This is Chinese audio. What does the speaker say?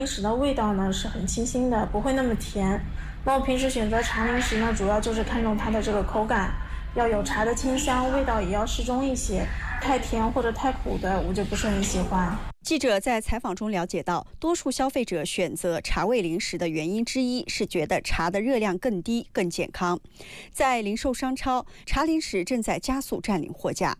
零食的味道呢是很清新的，不会那么甜。那我平时选择茶零食呢，主要就是看重它的这个口感，要有茶的清香，味道也要适中一些。太甜或者太苦的，我就不是很喜欢。 记者在采访中了解到，多数消费者选择茶味零食的原因之一是觉得茶的热量更低、更健康。在零售商超，茶零食正在加速占领货架。